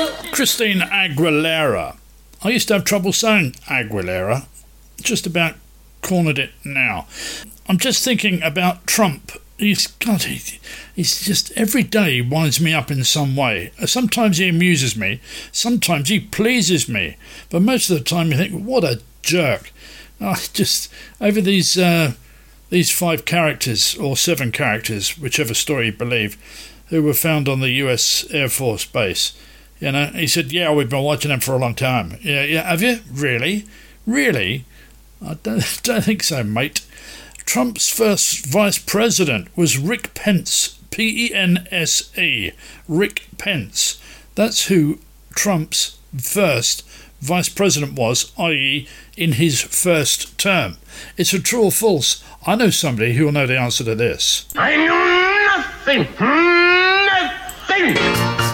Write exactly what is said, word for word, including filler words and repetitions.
Christine Aguilera. I used to have trouble saying Aguilera. Just about cornered it now. I'm just thinking about Trump. He's God, he, he's just every day winds me up in some way. Sometimes he amuses me, sometimes he pleases me, but most of the time you think, what a jerk. Oh, just over these uh, these five characters or seven characters, whichever story you believe, who were found on the U S Air Force base. You know, he said, "Yeah, we've been watching them for a long time." Yeah, yeah, have you really, really? I don't, don't think so, mate. Trump's first vice president was Rick Pence, P E N S E, Rick Pence. That's who Trump's first vice president was, that is in his first term. It's a true or false. I know somebody who will know the answer to this. I know nothing, nothing.